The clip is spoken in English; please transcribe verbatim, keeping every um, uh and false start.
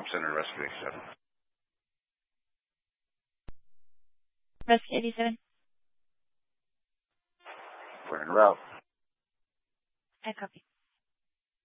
Comm Center, Rescue eighty-seven. Rescue eighty-seven. We're en route. I copy.